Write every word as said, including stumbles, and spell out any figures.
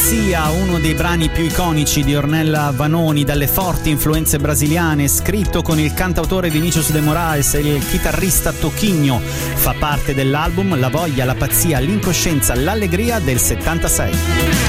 Pazzia, uno dei brani più iconici di Ornella Vanoni, dalle forti influenze brasiliane, scritto con il cantautore Vinicius de Moraes e il chitarrista Toquinho. Fa parte dell'album La voglia, la pazzia, l'incoscienza, l'allegria del settantasei.